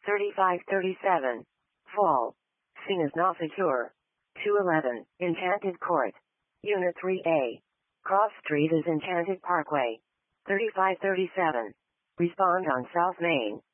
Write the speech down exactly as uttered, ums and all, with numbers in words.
thirty-five thirty-seven. Fall. Scene is not secure. two eleven. Enchanted Court. Unit three A. Cross Street is Enchanted Parkway. thirty-five thirty-seven. Respond on South Main.